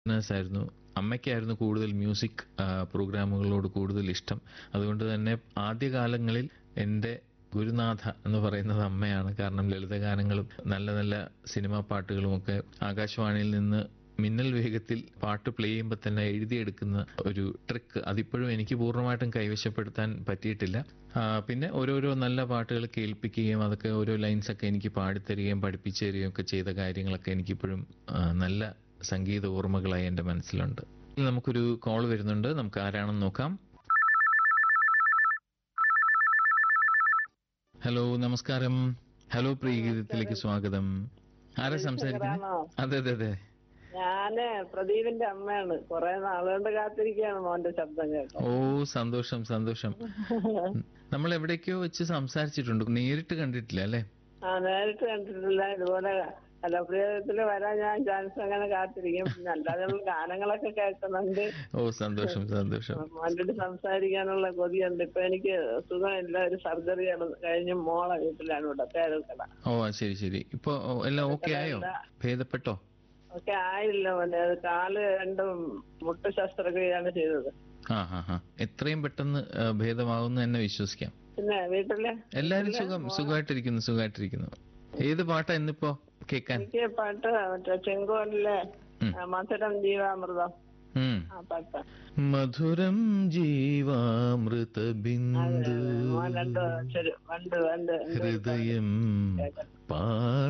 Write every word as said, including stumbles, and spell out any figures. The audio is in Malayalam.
ആയിരുന്നു. അമ്മയ്ക്കായിരുന്നു കൂടുതൽ മ്യൂസിക് പ്രോഗ്രാമുകളോട് കൂടുതൽ ഇഷ്ടം. അതുകൊണ്ട് തന്നെ ആദ്യകാലങ്ങളിൽ എൻ്റെ ഗുരുനാഥ എന്ന് പറയുന്നത് അമ്മയാണ്. കാരണം ലളിതഗാനങ്ങളും നല്ല നല്ല സിനിമാ പാട്ടുകളുമൊക്കെ ആകാശവാണിയിൽ നിന്ന് മിന്നൽ വേഗത്തിൽ പാട്ട് പ്ലേ ചെയ്യുമ്പോൾ തന്നെ എഴുതിയെടുക്കുന്ന ഒരു ട്രിക്ക് അതിപ്പോഴും എനിക്ക് പൂർണ്ണമായിട്ടും കൈവശപ്പെടുത്താൻ പറ്റിയിട്ടില്ല. ആ, പിന്നെ ഓരോരോ നല്ല പാട്ടുകൾ കേൾപ്പിക്കുകയും അതൊക്കെ ഓരോ ലൈൻസൊക്കെ എനിക്ക് പാടിത്തരികയും പഠിപ്പിച്ചു തരികയും ഒക്കെ ചെയ്ത കാര്യങ്ങളൊക്കെ എനിക്കിപ്പോഴും ആ, നല്ല സംഗീത ഓർമ്മകളായി എൻ്റെ മനസ്സിലുണ്ട്. നമുക്കൊരു കോൾ വരുന്നുണ്ട്, നമുക്ക് ആരാണെന്ന് നോക്കാം. ഹലോ, നമസ്കാരം. ഹലോ പ്രീഗീതത്തിലേക്ക് സ്വാഗതം. ആരാ സംസാരിക്കുന്നത്? ശങ്കരാണോ? അതെ അതെ അതെ. ഞാന് പ്രദീപിന്റെ അമ്മയാണ്. കൊറേ നാളുകൊണ്ട് കാത്തിരിക്കുകയാണ് മോന്റെ ശബ്ദം കേട്ടോ. ഓ, സന്തോഷം സന്തോഷം. നമ്മൾ എവിടേക്കോ വെച്ച് സംസാരിച്ചിട്ടുണ്ട്, നേരിട്ട് കണ്ടിട്ടില്ല അല്ലേ? ആ, നേരിട്ട് കണ്ടിട്ടില്ല. ഇതുപോലെ കലാപ്രിയത്തില് വരാൻ ഞാൻ ചാൻസ് അങ്ങനെ കാത്തിരിക്കും. പിന്നെ അല്ലാതെയുള്ള ഗാനങ്ങളൊക്കെ കേൾക്കുന്നുണ്ട്. ഓ, സന്തോഷം സന്തോഷം. മോൻ്റെ സംസാരിക്കാനുള്ള കൊതിയുണ്ട്. ഇപ്പൊ എനിക്ക് സുഖമില്ല, ഒരു സർജറിയാണ് കഴിഞ്ഞ് മോളെ വീട്ടിലാണ് ഇവിടെ പേരക്കട. ഓ, ശരി ശരി. ഇപ്പൊ എല്ലാം ഓക്കെ ആയോ? ഭേദപ്പെട്ടോ? ഒക്കെ ആയില്ല മോനെ. അത് കാല് രണ്ടും മുട്ട് ശസ്ത്രക്രിയയാണ് ചെയ്തത്. ആ ഹാ ഹാ. എത്രയും പെട്ടെന്ന് ആ, ഭേദമാകുമെന്ന് തന്നെ വിശ്വസിക്കാം. പിന്നെ വീട്ടില് എല്ലാരും സുഖം സുഖമായിട്ടിരിക്കുന്നു സുഖമായിട്ടിരിക്കുന്നു. ഏത് പാട്ടാ ഇന്നിപ്പോ കേക്കാൻ? എനിക്ക് പാട്ട് മറ്റേ ചെങ്കോലിലെ ഉം. ആ, മധുരം ജീവാമൃതം ഉം. ആ പാട്ട്. മധുരം ജീവാമൃത അതെ ബിന്ദു അതെ മോൻ രണ്ട് ശരി വണ്ട് വണ്ട് ഹൃദയം പാ